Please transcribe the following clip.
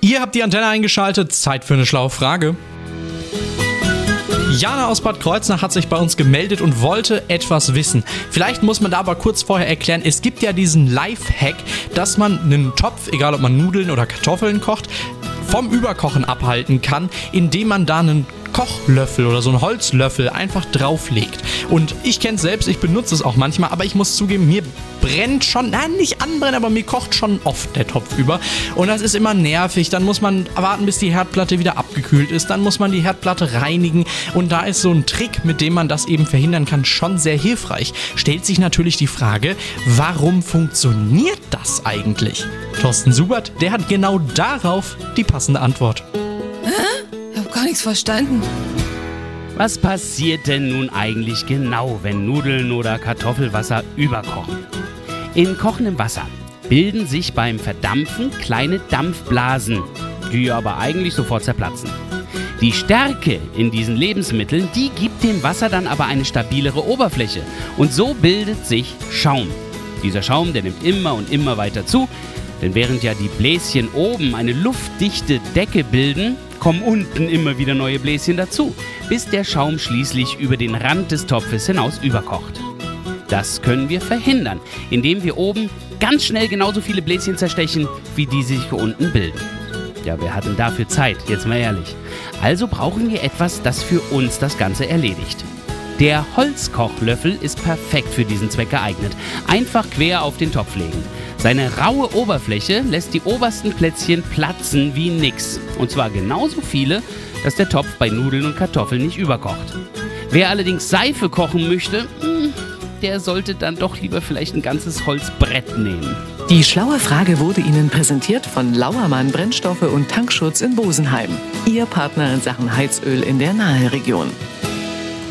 Ihr habt die Antenne eingeschaltet, Zeit für eine schlaue Frage. Jana aus Bad Kreuznach hat sich bei uns gemeldet und wollte etwas wissen. Vielleicht muss man da aber kurz vorher erklären, es gibt ja diesen Lifehack, dass man einen Topf, egal ob man Nudeln oder Kartoffeln kocht, vom Überkochen abhalten kann, indem man da einen Kochlöffel oder so einen Holzlöffel einfach drauflegt. Und ich kenne es selbst, ich benutze es auch manchmal, aber ich muss zugeben, mir brennt schon, nicht anbrennen, aber mir kocht schon oft der Topf über. Und das ist immer nervig, dann muss man warten, bis die Herdplatte wieder abgekühlt ist, dann muss man die Herdplatte reinigen und da ist so ein Trick, mit dem man das eben verhindern kann, schon sehr hilfreich. Stellt sich natürlich die Frage, warum funktioniert das eigentlich? Thorsten Subert, der hat genau darauf die passende Antwort. Ich hab gar nichts verstanden. Was passiert denn nun eigentlich genau, wenn Nudeln oder Kartoffelwasser überkochen? In kochendem Wasser bilden sich beim Verdampfen kleine Dampfblasen, die aber eigentlich sofort zerplatzen. Die Stärke in diesen Lebensmitteln, die gibt dem Wasser dann aber eine stabilere Oberfläche und so bildet sich Schaum. Dieser Schaum, der nimmt immer und immer weiter zu, denn während ja die Bläschen oben eine luftdichte Decke bilden, kommen unten immer wieder neue Bläschen dazu, bis der Schaum schließlich über den Rand des Topfes hinaus überkocht. Das können wir verhindern, indem wir oben ganz schnell genauso viele Bläschen zerstechen, wie die sich hier unten bilden. Ja, wer hat denn dafür Zeit, jetzt mal ehrlich. Also brauchen wir etwas, das für uns das Ganze erledigt. Der Holzkochlöffel ist perfekt für diesen Zweck geeignet. Einfach quer auf den Topf legen. Seine raue Oberfläche lässt die obersten Plätzchen platzen wie nix. Und zwar genauso viele, dass der Topf bei Nudeln und Kartoffeln nicht überkocht. Wer allerdings Seife kochen möchte, der sollte dann doch lieber vielleicht ein ganzes Holzbrett nehmen. Die schlaue Frage wurde Ihnen präsentiert von Lauermann Brennstoffe und Tankschutz in Bosenheim. Ihr Partner in Sachen Heizöl in der Naheregion.